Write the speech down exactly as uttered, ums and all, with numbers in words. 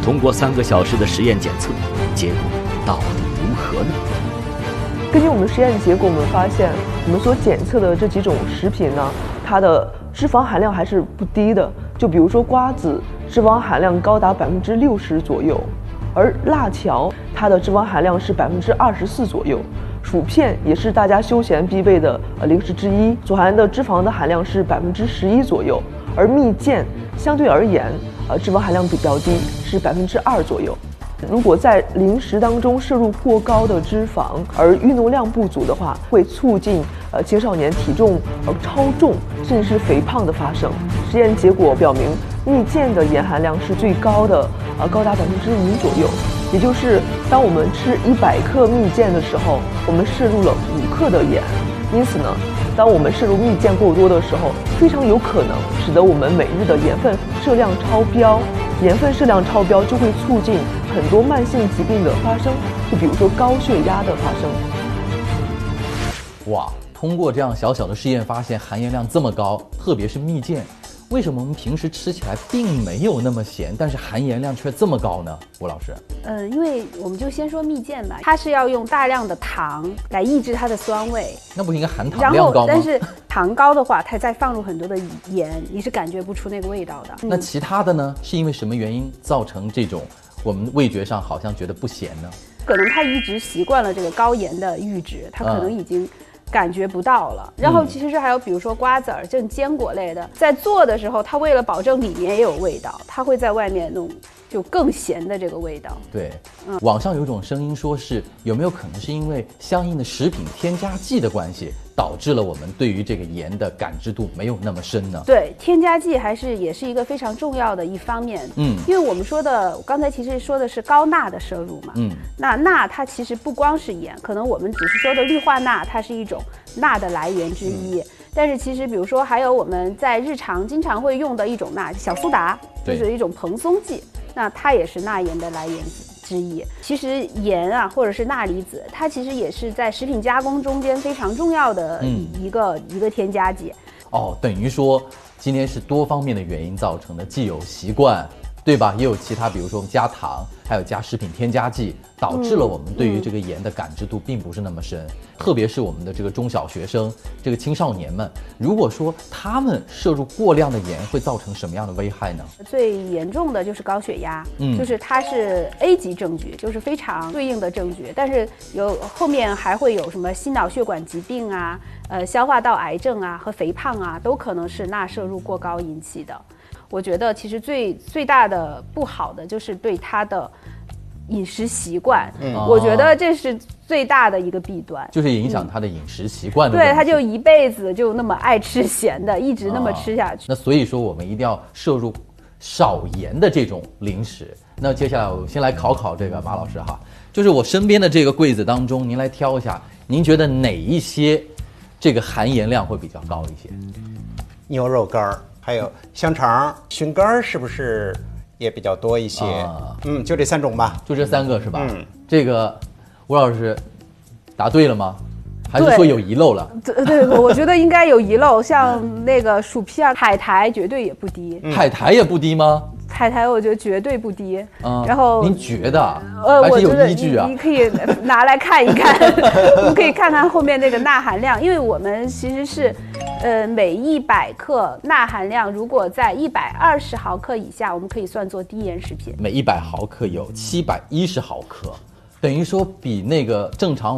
通过三个小时的实验检测，结果到底如何呢？ 根据我们实验结果，我们发现我们所检测的这几种食品呢，它的脂肪含量还是不低的。就比如说瓜子，脂肪含量高达百分之六十左右，而辣条它的脂肪含量是百分之二十四左右。薯片也是大家休闲必备的呃零食之一，所含的脂肪的含量是百分之十一左右。而蜜饯相对而言，呃脂肪含量比较低，是百分之二左右。如果在零食当中摄入过高的脂肪，而运动量不足的话，会促进呃青少年体重呃超重甚至是肥胖的发生。实验结果表明，蜜饯的盐含量是最高的，呃高达百分之五左右。也就是当我们吃一百克蜜饯的时候，我们摄入了五克的盐。因此呢，当我们摄入蜜饯过多的时候，非常有可能使得我们每日的盐分摄量超标。盐分摄量超标就会促进很多慢性疾病的发生，就比如说高血压的发生。 哇，通过这样小小的试验发现含盐量这么高，特别是蜜饯，为什么我们平时吃起来并没有那么咸，但是含盐量却这么高呢？吴老师， 呃，因为我们就先说蜜饯吧，它是要用大量的糖来抑制它的酸味， 那不是应该含糖量高吗？ 但是糖高的话，它再放入很多的盐，你是感觉不出那个味道的。 那其他的呢？是因为什么原因造成这种我们味觉上好像觉得不咸呢？ 可能他一直习惯了这个高盐的阈值，他可能已经感觉不到了。嗯、然后其实还有比如说瓜子儿这种坚果类的，在做的时候，它为了保证里面也有味道，它会在外面弄就更咸的这个味道。 对，嗯、网上有种声音说是有没有可能是因为相应的食品添加剂的关系，导致了我们对于这个盐的感知度没有那么深呢？ 对，添加剂还是也是一个非常重要的一方面。嗯，因为我们说的，我刚才其实说的是高钠的摄入嘛。嗯，那钠它其实不光是盐，可能我们只是说的氯化钠，它是一种钠的来源之一。嗯、但是其实比如说还有我们在日常经常会用的一种钠，小苏打，就是一种蓬松剂，那它也是钠盐的来源之一。其实盐啊，或者是钠离子，它其实也是在食品加工中间非常重要的一个、嗯、一个添加剂。 哦，等于说今天是多方面的原因造成的，既有习惯，对吧？也有其他，比如说加糖，还有加食品添加剂，导致了我们对于这个盐的感知度并不是那么深。嗯、特别是我们的这个中小学生，这个青少年们，如果说他们摄入过量的盐，会造成什么样的危害呢？ 最严重的就是高血压，嗯，就是它是 A 级证据，就是非常对应的证据，但是有后面还会有什么心脑血管疾病啊，呃，消化道癌症啊和肥胖啊，都可能是钠摄入过高引起的。我觉得其实最最大的不好的就是对他的饮食习惯，嗯，我觉得这是最大的一个弊端， 就是影响他的饮食习惯的、嗯。 对，他就一辈子就那么爱吃咸的，一直那么吃下去。 那所以说，我们一定要摄入少盐的这种零食。那接下来我先来考考这个马老师哈，就是我身边的这个柜子当中，您来挑一下，您觉得哪一些这个含盐量会比较高一些？ 牛肉干儿。还有香肠、熏干是不是也比较多一些？啊、嗯，就这三种吧， 就这三个是吧？嗯，这个吴老师答对了吗？还是说有遗漏了？ 对对，我觉得应该有遗漏，像那个薯片、海苔绝对也不低。 嗯、海苔也不低吗？ 海苔我觉得绝对不低。嗯，然后您觉得？呃，还是有依据啊？ 你可以拿来看一看，我们可以看看后面那个钠含量，因为我们其实是。呃，每一百克钠含量如果在一百二十毫克以下，我们可以算作低盐食品。 每一百毫克有七百一十毫克，等于说比那个正常